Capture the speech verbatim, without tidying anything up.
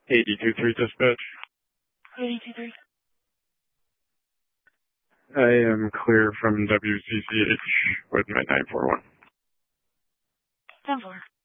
eighty-two three dispatch. eighty-two three. I am clear from W C C H with my nine four one. ten four.